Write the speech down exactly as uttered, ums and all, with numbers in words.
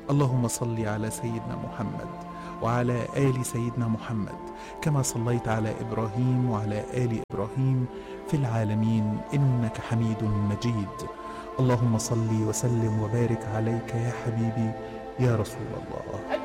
اللهم صل على سيدنا محمد وعلى آل سيدنا محمد كما صليت على إبراهيم وعلى آل إبراهيم في العالمين إنك حميد مجيد. اللهم صل وسلم وبارك عليك يا حبيبي يا رسول الله.